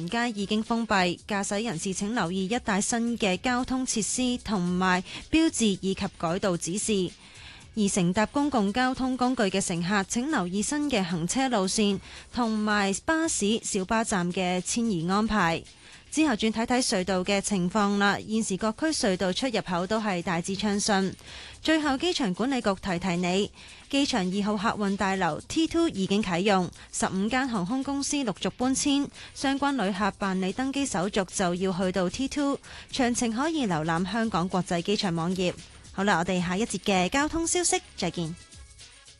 倫街已經封閉，駕駛人士請留意一帶新嘅交通設施同埋標誌以及改道指示。而乘搭公共交通工具嘅乘客請留意新嘅行車路線同埋巴士、小巴站嘅遷移安排。之後轉睇睇隧道嘅情況啦。現時各區隧道出入口都係大致暢順。最後，機場管理局提提你，機場2號客運大樓 T2 已經啟用，15間航空公司陸續搬遷，相關旅客辦理登機手續就要去到 T2。詳情可以瀏覽香港國際機場網頁。好啦，我哋下一節嘅交通消息再見。